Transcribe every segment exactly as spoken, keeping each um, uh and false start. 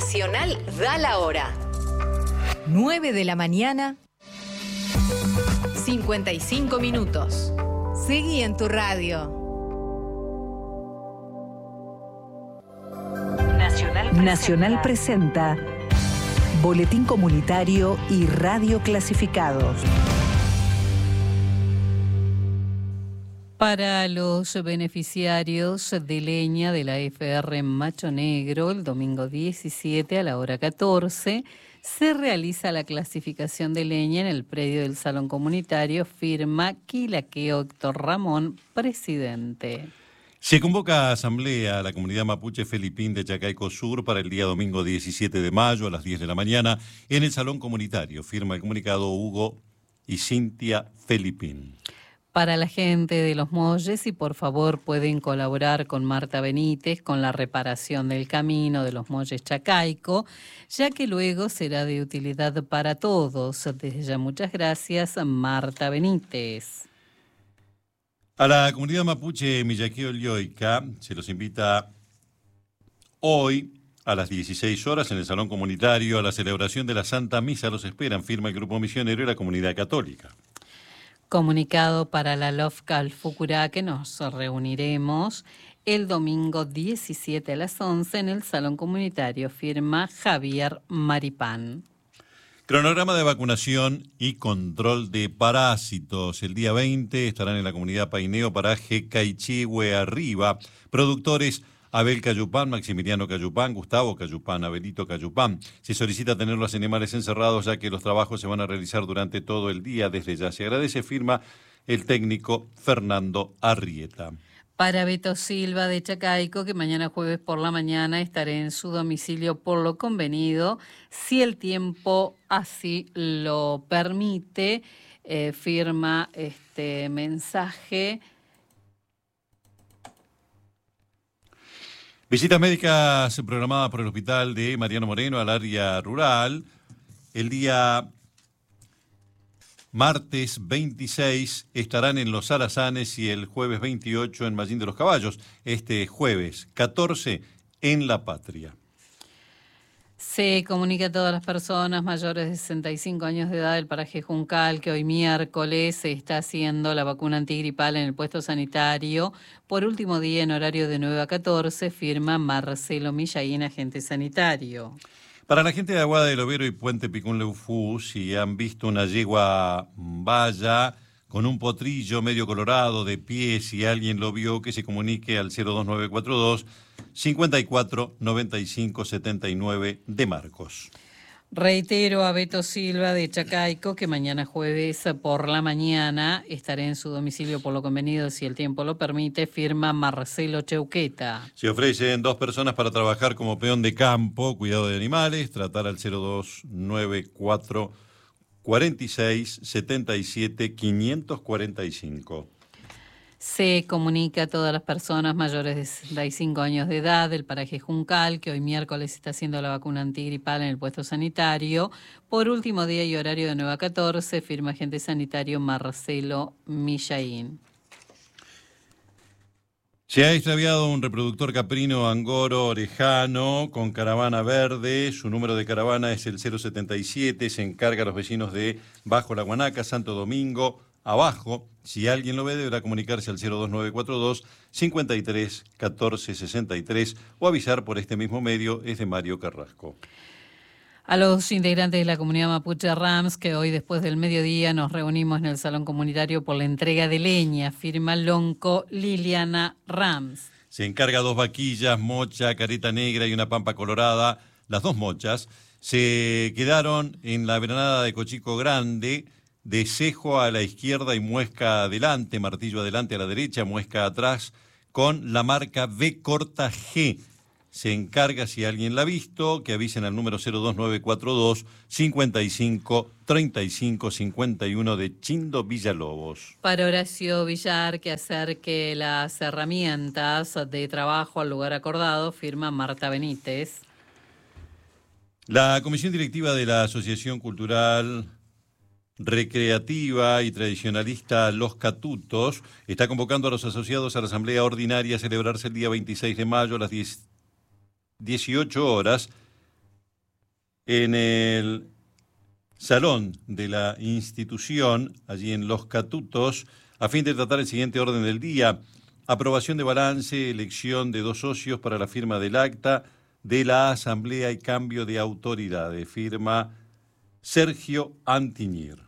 Nacional da la hora. nueve de la mañana, cincuenta y cinco minutos. Seguí en tu radio. Nacional presenta, Nacional presenta Boletín Comunitario y Radio Clasificados. Para los beneficiarios de leña de la F R Macho Negro, el domingo diecisiete a la hora catorce, se realiza la clasificación de leña en el predio del Salón Comunitario, firma Quilaqueo Héctor Ramón, presidente. Se convoca a asamblea a la comunidad mapuche Felipín de Chacaico Sur para el día domingo diecisiete de mayo a las diez de la mañana en el Salón Comunitario, firma el comunicado Hugo y Cintia Felipín. Para la gente de Los Molles, y por favor pueden colaborar con Marta Benítez con la reparación del camino de Los Molles Chacaico, ya que luego será de utilidad para todos. Desde ya muchas gracias, Marta Benítez. A la comunidad mapuche Millaqueo Lyoica se los invita hoy a las dieciséis horas en el Salón Comunitario a la celebración de la Santa Misa. Los esperan, firma el Grupo Misionero y la Comunidad Católica. Comunicado para la Lofca Alfucurá que nos reuniremos el domingo diecisiete a las once en el Salón Comunitario, firma Javier Maripán. Cronograma de vacunación y control de parásitos. El día veinte estarán en la comunidad Paineo, paraje Caichihue Arriba, productores Abel Cayupán, Maximiliano Cayupán, Gustavo Cayupán, Abelito Cayupán. Se solicita tener los animales encerrados ya que los trabajos se van a realizar durante todo el día. Desde ya se agradece, firma el técnico Fernando Arrieta. Para Beto Silva de Chacaico, que mañana jueves por la mañana estaré en su domicilio por lo convenido, si el tiempo así lo permite, eh, firma este mensaje. Visitas médicas programadas por el Hospital de Mariano Moreno al área rural. El día martes veintiséis estarán en Los Alazanes y el jueves veintiocho en Mallín de los Caballos. Este jueves catorce en La Patria. Se comunica a todas las personas mayores de sesenta y cinco años de edad del paraje Juncal que hoy miércoles se está haciendo la vacuna antigripal en el puesto sanitario. Por último día en horario de nueve a catorce, firma Marcelo Millaín, agente sanitario. Para la gente de Aguada del Overo y Puente Picún Leufú, si han visto una yegua valla con un potrillo medio colorado de pie, si alguien lo vio, que se comunique al cero dos nueve cuatro dos, cincuenta y cuatro, noventa y cinco, setenta y nueve de Marcos. Reitero a Beto Silva de Chacaico que mañana jueves por la mañana estaré en su domicilio por lo convenido, si el tiempo lo permite, firma Marcelo Cheuqueta. Se ofrecen dos personas para trabajar como peón de campo, cuidado de animales, tratar al cero dos nueve cuatro, cuarenta y seis, setenta y siete, quinientos cuarenta y cinco. Se comunica a todas las personas mayores de sesenta y cinco años de edad del paraje Juncal que hoy miércoles está haciendo la vacuna antigripal en el puesto sanitario. Por último día y horario de nueve a catorce, firma agente sanitario Marcelo Millaín. Se ha extraviado un reproductor caprino angoro orejano con caravana verde. Su número de caravana es el cero setenta y siete. Se encarga a los vecinos de Bajo la Guanaca, Santo Domingo, Abajo. Si alguien lo ve, deberá comunicarse al cero dos nueve cuatro dos, cincuenta y tres, catorce, sesenta y tres o avisar por este mismo medio. Es de Mario Carrasco. A los integrantes de la comunidad mapuche Rams, que hoy después del mediodía nos reunimos en el Salón Comunitario por la entrega de leña, firma Lonco Liliana Rams. Se encarga dos vaquillas, mocha, careta negra y una pampa colorada. Las dos mochas se quedaron en la veranada de Cochico Grande, de cejo a la izquierda y muesca adelante, martillo adelante a la derecha, muesca atrás, con la marca B corta G. Se encarga, si alguien la ha visto, que avisen al número cero dos nueve cuatro dos, cincuenta y cinco, treinta y cinco, cincuenta y uno de Chindo Villalobos. Para Horacio Villar, que acerque las herramientas de trabajo al lugar acordado, firma Marta Benítez. La Comisión Directiva de la Asociación Cultural Recreativa y Tradicionalista Los Catutos está convocando a los asociados a la Asamblea Ordinaria a celebrarse el día veintiséis de mayo a las dieciocho horas en el salón de la institución, allí en Los Catutos, a fin de tratar el siguiente orden del día: aprobación de balance, elección de dos socios para la firma del acta de la Asamblea y cambio de autoridades. Firma Sergio Antiñir.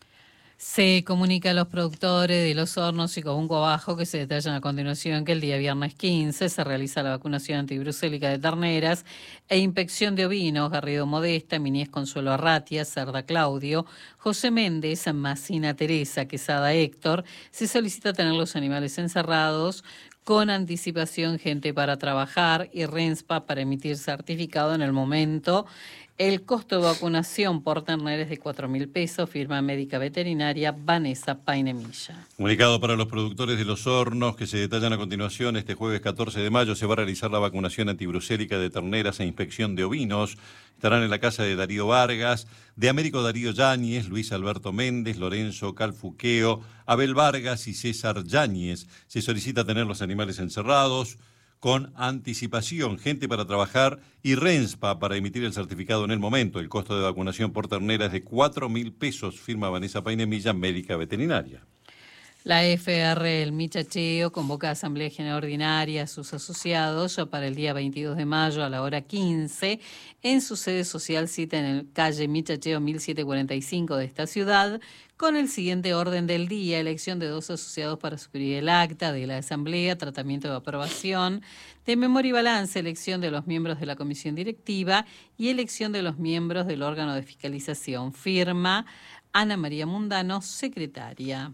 Se comunica a los productores de Los Hornos y Cobunco Bajo, que se detallan a continuación, que el día viernes quince se realiza la vacunación antibrucélica de terneras e inspección de ovinos: Garrido Modesta, Minies Consuelo Arratia, Cerda Claudio, José Méndez, Macina Teresa, Quesada Héctor. Se solicita tener los animales encerrados con anticipación, gente para trabajar y RENSPA para emitir certificado en el momento. El costo de vacunación por ternera es de cuatro mil pesos. Firma médica veterinaria Vanessa Painemilla. Comunicado para los productores de Los Hornos, que se detallan a continuación: este jueves catorce de mayo se va a realizar la vacunación antibrucélica de terneras e inspección de ovinos. Estarán en la casa de Darío Vargas, de Américo Darío Yáñez, Luis Alberto Méndez, Lorenzo Calfuqueo, Abel Vargas y César Yáñez. Se solicita tener los animales encerrados con anticipación, gente para trabajar y RENSPA para emitir el certificado en el momento. El costo de vacunación por ternera es de cuatro mil pesos. Firma Vanessa Painemilla, médica veterinaria. La F R El Michacheo convoca a Asamblea General Ordinaria a sus asociados para el día veintidós de mayo a la hora quince en su sede social, cita en el calle Michacheo mil setecientos cuarenta y cinco de esta ciudad, con el siguiente orden del día: elección de dos asociados para suscribir el acta de la Asamblea, tratamiento de aprobación de memoria y balance, elección de los miembros de la comisión directiva y elección de los miembros del órgano de fiscalización. Firma Ana María Mundano, secretaria.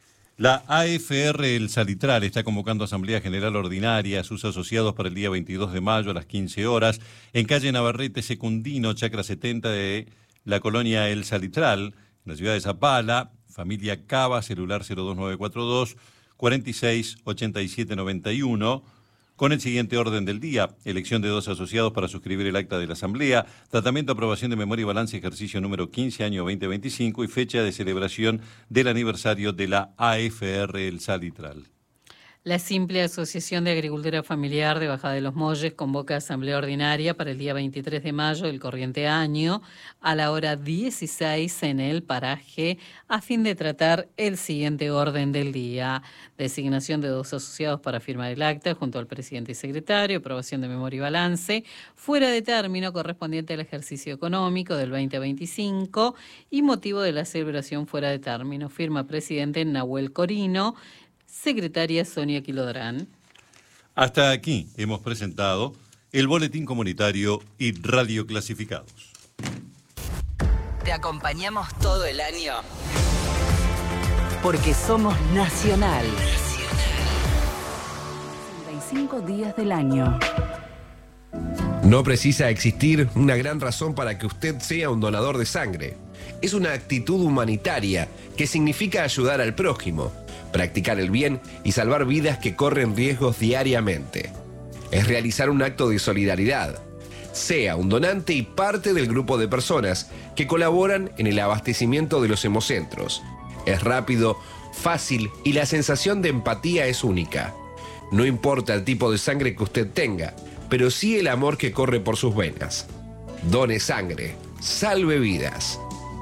La A F R El Salitral está convocando a Asamblea General Ordinaria a sus asociados para el día veintidós de mayo a las quince horas en calle Navarrete Secundino, chacra setenta de la colonia El Salitral, en la ciudad de Zapala. Familia Cava, celular cero dos nueve cuatro dos, cuarenta y seis, ochenta y siete noventa y uno, con el siguiente orden del día: elección de dos asociados para suscribir el acta de la Asamblea, tratamiento, aprobación de memoria y balance, ejercicio número quince, año veinte veinticinco, y fecha de celebración del aniversario de la A F R El Salitral. La Simple Asociación de Agricultura Familiar de Bajada de los Molles convoca a asamblea ordinaria para el día veintitrés de mayo del corriente año a la hora dieciséis en el paraje, a fin de tratar el siguiente orden del día: designación de dos asociados para firmar el acta junto al presidente y secretario, aprobación de memoria y balance fuera de término correspondiente al ejercicio económico del veinte veinticinco y motivo de la celebración fuera de término. Firma presidente Nahuel Corino, secretaria Sonia Quilodrán. Hasta aquí hemos presentado el Boletín Comunitario y Radio Clasificados. Te acompañamos todo el año. Porque somos Nacional. sesenta y cinco días del año. No precisa existir una gran razón para que usted sea un donador de sangre. Es una actitud humanitaria que significa ayudar al prójimo, practicar el bien y salvar vidas que corren riesgos diariamente. Es realizar un acto de solidaridad. Sea un donante y parte del grupo de personas que colaboran en el abastecimiento de los hemocentros. Es rápido, fácil y la sensación de empatía es única. No importa el tipo de sangre que usted tenga, pero sí el amor que corre por sus venas. Done sangre, salve vidas.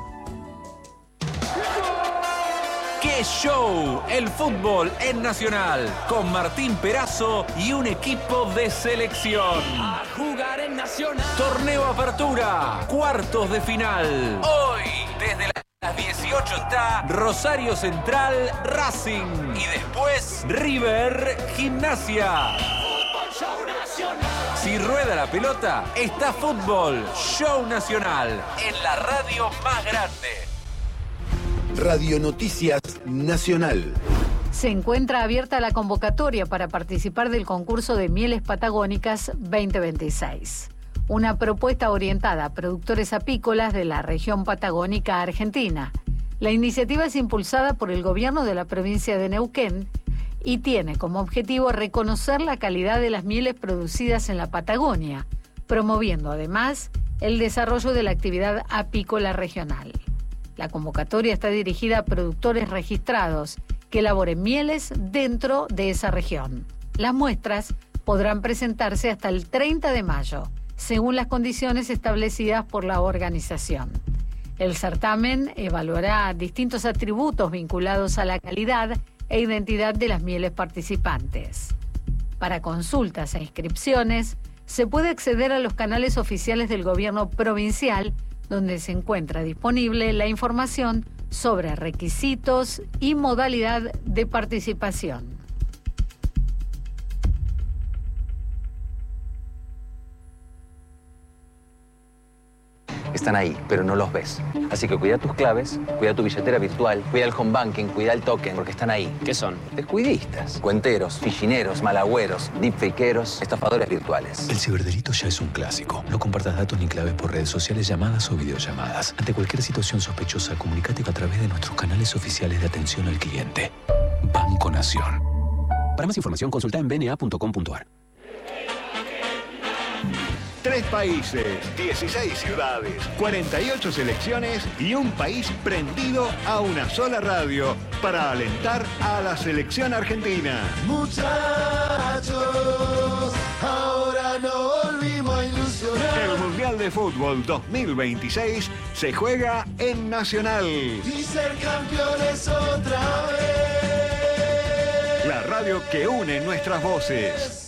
¡Qué show! El fútbol en Nacional, con Martín Perazo y un equipo de selección. A jugar en Nacional. Torneo Apertura, cuartos de final. Hoy, desde las dieciocho está Rosario Central, Racing. Y después, River, Gimnasia. Fútbol Show Nacional. Si rueda la pelota, está Fútbol Show Nacional, en la radio más grande. Radio Noticias Nacional. Se encuentra abierta la convocatoria para participar del concurso de Mieles Patagónicas veinte veintiséis. Una propuesta orientada a productores apícolas de la región patagónica argentina. La iniciativa es impulsada por el gobierno de la provincia de Neuquén y tiene como objetivo reconocer la calidad de las mieles producidas en la Patagonia, promoviendo además el desarrollo de la actividad apícola regional. La convocatoria está dirigida a productores registrados que elaboren mieles dentro de esa región. Las muestras podrán presentarse hasta el treinta de mayo según las condiciones establecidas por la organización. El certamen evaluará distintos atributos vinculados a la calidad e identidad de las mieles participantes. Para consultas e inscripciones, se puede acceder a los canales oficiales del gobierno provincial, donde se encuentra disponible la información sobre requisitos y modalidad de participación. Están ahí, pero no los ves. Así que cuida tus claves, cuida tu billetera virtual, cuida el home banking, cuida el token, porque están ahí. ¿Qué son? Descuidistas, cuenteros, fichineros, malagüeros, deepfakeros, estafadores virtuales. El ciberdelito ya es un clásico. No compartas datos ni claves por redes sociales, llamadas o videollamadas. Ante cualquier situación sospechosa, comunícate a través de nuestros canales oficiales de atención al cliente. Banco Nación. Para más información, consulta en b n a punto com punto a r. Tres países, dieciséis ciudades, cuarenta y ocho selecciones y un país prendido a una sola radio para alentar a la selección argentina. Muchachos, ahora no volvimos a ilusionar. El Mundial de Fútbol dos mil veintiséis se juega en Nacional. Y ser campeones otra vez. La radio que une nuestras voces.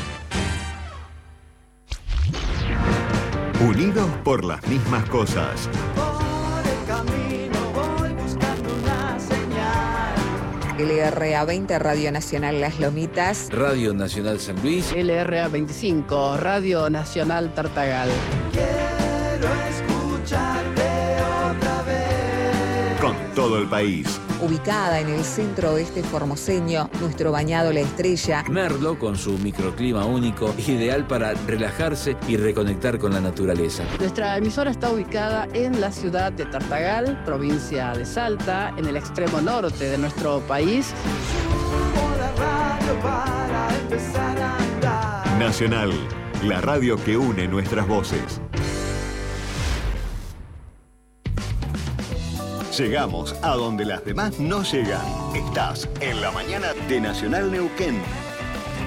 Unidos por las mismas cosas. Por el camino voy buscando una señal. L R A veinte, Radio Nacional Las Lomitas. Radio Nacional San Luis. L R A veinticinco, Radio Nacional Tartagal. Quiero escucharte otra vez. Con todo el país. Ubicada en el centro oeste formoseño, nuestro bañado La Estrella. Merlo, con su microclima único, ideal para relajarse y reconectar con la naturaleza. Nuestra emisora está ubicada en la ciudad de Tartagal, provincia de Salta, en el extremo norte de nuestro país. Subo la radio para empezar a andar. Nacional, la radio que une nuestras voces. Llegamos a donde las demás no llegan. Estás en la mañana de Nacional Neuquén.